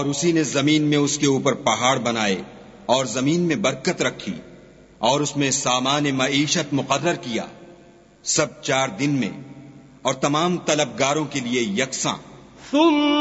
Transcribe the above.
और उसी ने जमीन में उसके ऊपर पहाड़ बनाए और जमीन में बरकत रखी और उसमें सामान मईशत मुकर्रर किया, सब 4 दिन में और तमाम तलबगारों के लिए यकसां।